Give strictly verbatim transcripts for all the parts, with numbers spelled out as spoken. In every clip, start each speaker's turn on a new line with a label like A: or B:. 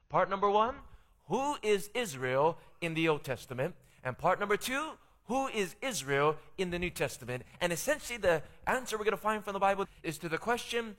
A: Part number one, who is Israel in the Old Testament? And part number two, who is Israel in the New Testament? And essentially the answer we're going to find from the Bible is to the question,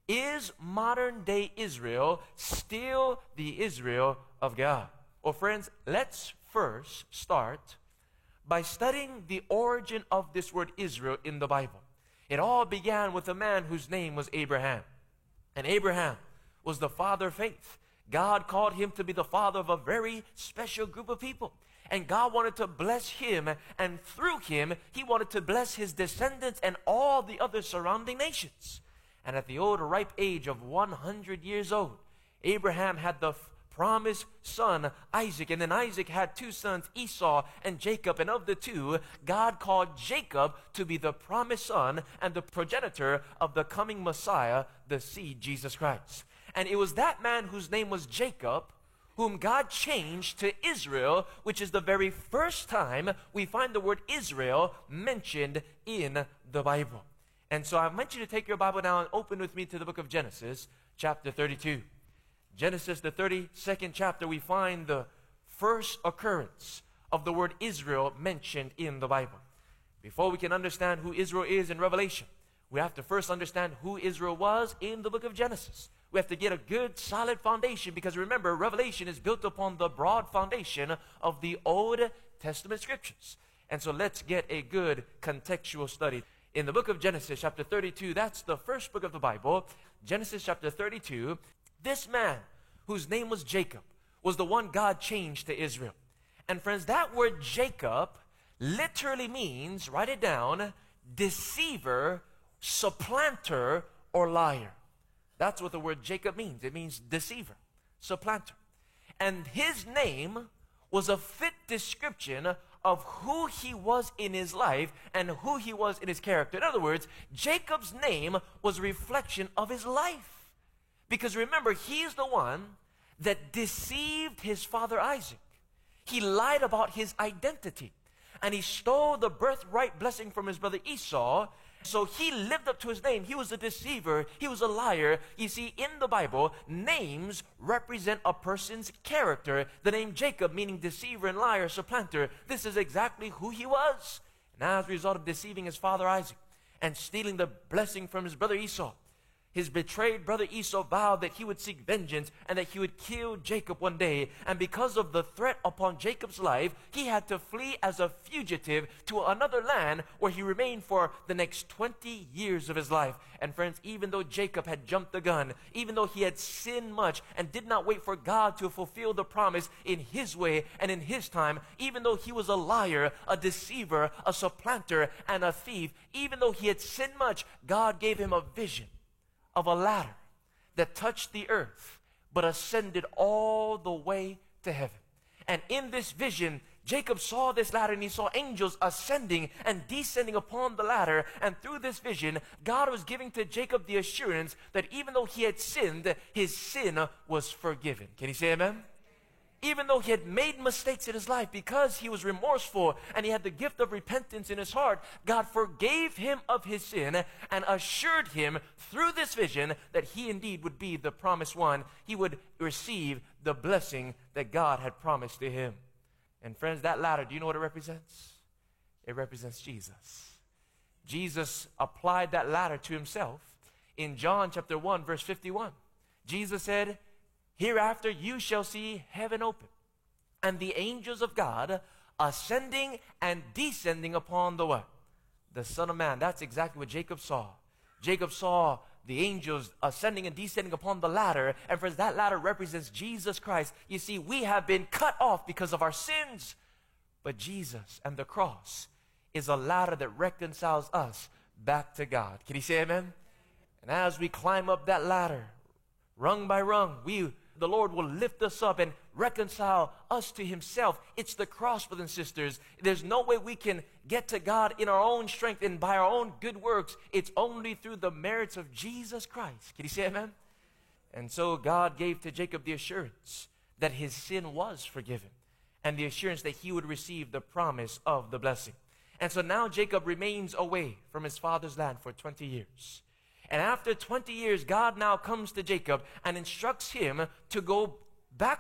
A: is modern day Israel still the Israel of God? Well, friends, let's first start by studying the origin of this word Israel in the Bible. It all began with a man whose name was Abraham. And Abraham was the father of faith. God called him to be the father of a very special group of people. And God wanted to bless him, and through him, he wanted to bless his descendants and all the other surrounding nations. And at the old ripe age of one hundred years old, Abraham had the f- promised son, Isaac. And then Isaac had two sons, Esau and Jacob. And of the two, God called Jacob to be the promised son and the progenitor of the coming Messiah, the seed, Jesus Christ. And it was that man whose name was Jacob, whom God changed to Israel, which is the very first time we find the word Israel mentioned in the Bible. And so I want you to take your Bible now and open with me to the book of Genesis, chapter thirty-two. Genesis, the thirty-second chapter, we find the first occurrence of the word Israel mentioned in the Bible. Before we can understand who Israel is in Revelation, we have to first understand who Israel was in the book of Genesis. We have to get a good, solid foundation, because remember, Revelation is built upon the broad foundation of the Old Testament scriptures. And so let's get a good contextual study. In the book of Genesis, chapter thirty-two, that's the first book of the Bible. Genesis chapter thirty-two, this man, whose name was Jacob, was the one God changed to Israel. And friends, that word Jacob literally means, write it down, deceiver, supplanter, or liar. That's what the word Jacob means. It means deceiver, supplanter. And his name was a fit description of who he was in his life and who he was in his character. In other words, Jacob's name was a reflection of his life. Because remember, he's the one that deceived his father Isaac. He lied about his identity. And he stole the birthright blessing from his brother Esau. So he lived up to his name. He was a deceiver. He was a liar. You see, in the Bible, names represent a person's character. The name Jacob, meaning deceiver and liar, supplanter. This is exactly who he was. And as a result of deceiving his father Isaac and stealing the blessing from his brother Esau, his betrayed brother Esau vowed that he would seek vengeance and that he would kill Jacob one day. And because of the threat upon Jacob's life, he had to flee as a fugitive to another land where he remained for the next twenty years of his life. And friends, even though Jacob had jumped the gun, even though he had sinned much and did not wait for God to fulfill the promise in his way and in his time, even though he was a liar, a deceiver, a supplanter, and a thief, even though he had sinned much, God gave him a vision of a ladder that touched the earth but ascended all the way to heaven. And in this vision, Jacob saw this ladder and he saw angels ascending and descending upon the ladder. And through this vision, God was giving to Jacob the assurance that even though he had sinned, his sin was forgiven. Can you say amen? Even though he had made mistakes in his life, because he was remorseful and he had the gift of repentance in his heart, God forgave him of his sin and assured him through this vision that he indeed would be the promised one. He would receive the blessing that God had promised to him. And friends, that ladder, do you know what it represents? It represents Jesus. Jesus applied that ladder to himself in John chapter one, verse fifty-one. Jesus said, "Hereafter you shall see heaven open, and the angels of God ascending and descending upon the what? The Son of Man." That's exactly what Jacob saw. Jacob saw the angels ascending and descending upon the ladder. And friends, that ladder represents Jesus Christ. You see, we have been cut off because of our sins. But Jesus and the cross is a ladder that reconciles us back to God. Can you say amen? And as we climb up that ladder, rung by rung, we the Lord will lift us up and reconcile us to himself. It's the cross, brothers and sisters. There's no way we can get to God in our own strength and by our own good works. It's only through the merits of Jesus Christ. Can you say amen? And so God gave to Jacob the assurance that his sin was forgiven and the assurance that he would receive the promise of the blessing. And so now Jacob remains away from his father's land for twenty years. And after twenty years, God now comes to Jacob and instructs him to go back